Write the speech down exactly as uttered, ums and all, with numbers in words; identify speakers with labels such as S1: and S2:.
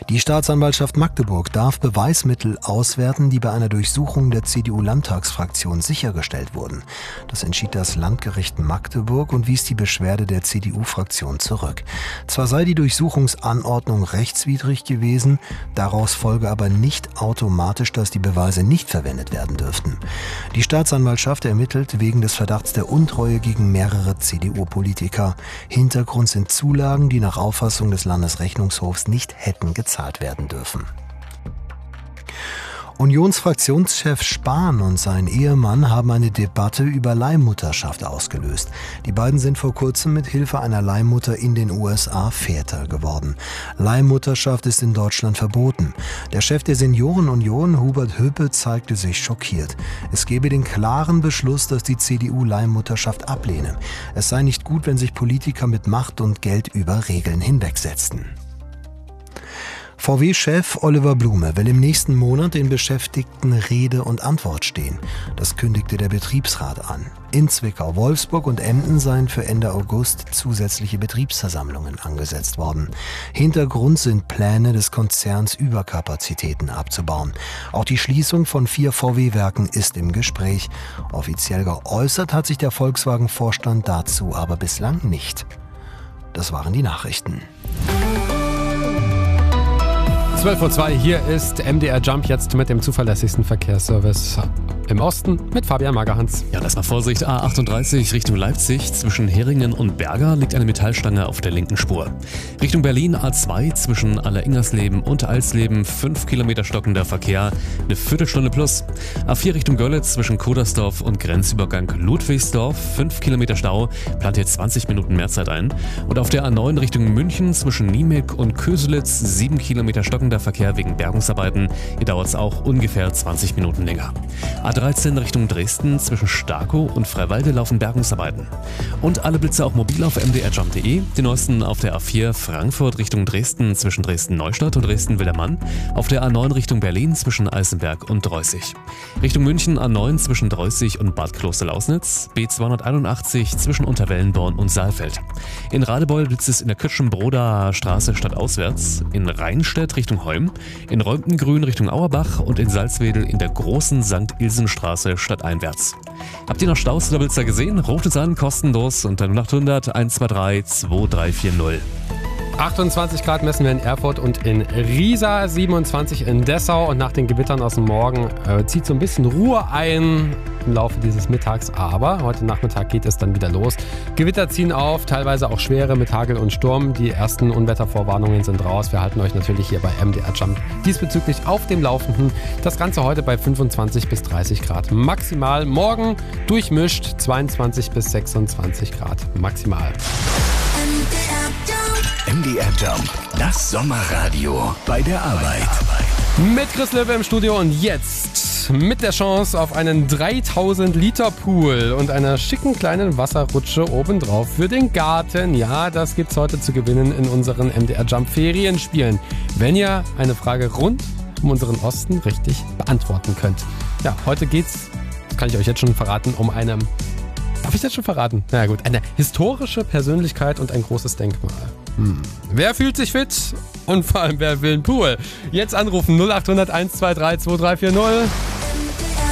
S1: Die Staatsanwaltschaft Magdeburg darf Beweismittel auswerten, die bei einer Durchsuchung der C D U-Landtagsfraktion sichergestellt wurden. Das entschied das Landgericht Magdeburg und wies die Beschwerde der C D U-Fraktion zurück. Zwar sei die Durchsuchungsanordnung rechtswidrig gewesen, daraus folge aber nicht automatisch, dass die Beweise nicht verwendet werden dürften. Die Staatsanwaltschaft ermittelt wegen des Verdachts der Untreue gegen mehrere C D U-Politiker. Hintergrund sind Zulagen, die nach Auffassung des Landesrechnungshofs nicht hätten gezahlt werden dürfen. Unionsfraktionschef Spahn und sein Ehemann haben eine Debatte über Leihmutterschaft ausgelöst. Die beiden sind vor kurzem mit Hilfe einer Leihmutter in den U S A Väter geworden. Leihmutterschaft ist in Deutschland verboten. Der Chef der Seniorenunion, Hubert Höppe, zeigte sich schockiert. Es gebe den klaren Beschluss, dass die C D U Leihmutterschaft ablehne. Es sei nicht gut, wenn sich Politiker mit Macht und Geld über Regeln hinwegsetzten. V W-Chef Oliver Blume will im nächsten Monat den Beschäftigten Rede und Antwort stehen. Das kündigte der Betriebsrat an. In Zwickau, Wolfsburg und Emden seien für Ende August zusätzliche Betriebsversammlungen angesetzt worden. Hintergrund sind Pläne des Konzerns, Überkapazitäten abzubauen. Auch die Schließung von vier V W-Werken ist im Gespräch. Offiziell geäußert hat sich der Volkswagen-Vorstand dazu aber bislang nicht. Das waren die Nachrichten.
S2: zwölf Uhr zwei, hier ist M D R Jump jetzt mit dem zuverlässigsten Verkehrsservice im Osten mit Fabian Magerhans.
S3: Ja, das war Vorsicht. A achtunddreißig Richtung Leipzig. Zwischen Heringen und Berger liegt eine Metallstange auf der linken Spur. Richtung Berlin A zwei zwischen Alleringersleben und Alsleben. fünf Kilometer stockender Verkehr. Eine Viertelstunde plus. A vier Richtung Görlitz zwischen Kodersdorf und Grenzübergang Ludwigsdorf. fünf Kilometer Stau. Plant hier zwanzig Minuten mehr Zeit ein. Und auf der A neun Richtung München zwischen Niemek und Köselitz. sieben Kilometer stockender Verkehr wegen Bergungsarbeiten. Hier dauert es auch ungefähr zwanzig Minuten länger. A dreizehn Richtung Dresden zwischen Starkow und Freiwalde laufen Bergungsarbeiten. Und alle Blitze auch mobil auf m d r jump punkt d e. Die neuesten auf der A vier Frankfurt Richtung Dresden zwischen Dresden-Neustadt und Dresden-Wildermann. Auf der A neun Richtung Berlin zwischen Eisenberg und Dreußig. Richtung München A neun zwischen Dreußig und Bad Klosterlausnitz. B zweihunderteinundachtzig zwischen Unterwellenborn und Saalfeld. In Radebeul blitzt es in der Kötschenbroder Straße stadtauswärts. In Rheinstedt Richtung Holm. In Reumtengrün Richtung Auerbach und in Salzwedel in der großen Sankt Ilsen Straße stadteinwärts. Habt ihr noch Staus oder Blitzer gesehen? Ruft uns an, kostenlos unter null acht hundert eins zwei drei zwei drei vier null.
S2: achtundzwanzig Grad messen wir in Erfurt und in Riesa, siebenundzwanzig in Dessau und nach den Gewittern aus dem Morgen äh, zieht so ein bisschen Ruhe ein im Laufe dieses Mittags, aber heute Nachmittag geht es dann wieder los. Gewitter ziehen auf, teilweise auch schwere mit Hagel und Sturm. Die ersten Unwettervorwarnungen sind raus. Wir halten euch natürlich hier bei M D R Jump diesbezüglich auf dem Laufenden. Das Ganze heute bei fünfundzwanzig bis dreißig Grad maximal. Morgen durchmischt zweiundzwanzig bis sechsundzwanzig Grad maximal.
S4: M D R Jump, das Sommerradio bei der Arbeit.
S2: Mit Chris Löwe im Studio und jetzt mit der Chance auf einen dreitausend Liter Pool und einer schicken kleinen Wasserrutsche obendrauf für den Garten. Ja, das gibt's heute zu gewinnen in unseren M D R Jump Ferienspielen, wenn ihr eine Frage rund um unseren Osten richtig beantworten könnt. Ja, heute geht's, das kann ich euch jetzt schon verraten, um eine... Darf ich das schon verraten? Na gut, eine historische Persönlichkeit und ein großes Denkmal. Hm. Wer fühlt sich fit? Und vor allem, wer will einen Pool? Jetzt anrufen null acht hundert eins zwei drei zwei drei vier null.